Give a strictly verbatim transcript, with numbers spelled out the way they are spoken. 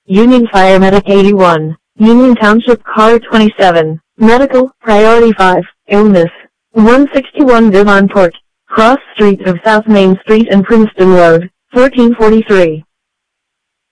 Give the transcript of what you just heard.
Union Fire Medic eighty-one, Union Township Car twenty-seven, Medical, Priority five, Illness, one sixty-one Devonport, Cross Street of South Main Street and Princeton Road, fourteen forty-three.